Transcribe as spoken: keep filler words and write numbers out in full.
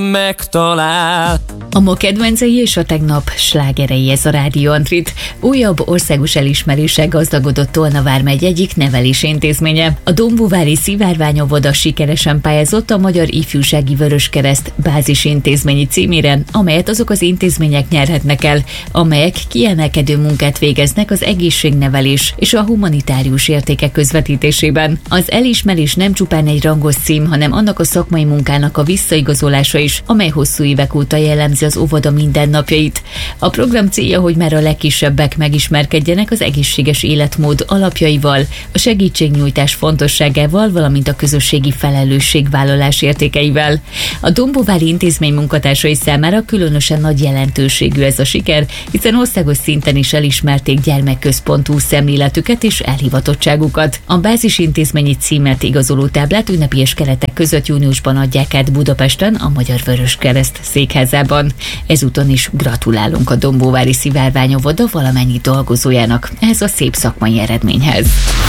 megtalál. A ma kedvencei és a tegnap slágerei, ez a Rádió Antrit. Újabb országos elismeréssel gazdagodott Tolna vármegy egyik nevelési intézménye. A dombóvári Szivárvány óvoda sikeresen pályázott a Magyar Ifjúsági Vöröskereszt bázis intézményi címére, amelyet azok az intézmények nyerhetnek el, amelyek kiemelkedő munkát végeznek az egészségnevelés és a humanitárius értékek közvetítésében. Az elismerés nem csupán egy rangos cím, hanem annak a szakmai munkának a visszaigazolása is, amely hosszú évek óta jellemzi az óvoda mindennapjait. A program célja, hogy már a legkisebbek megismerkedjenek az egészséges életmód alapjaival, a segítségnyújtás fontosságával, valamint a közösségi felelősségvállalás értékeivel. A dombóvári intézmény munkatársai számára különösen nagy jelentőségű ez a siker, hiszen országos szinten is elismerték gyermekközpontú szemléletüket és elhivatottságukat. A bázis intézményi címet igazoló táblát ünnepies keretek között júniusban adják át Budapesten a Magyar Vöröskereszt székházában. Ezúton is gratulálunk a dombóvári Szivárvány óvoda valamennyi dolgozójának ehhez a szép szakmai eredményhez.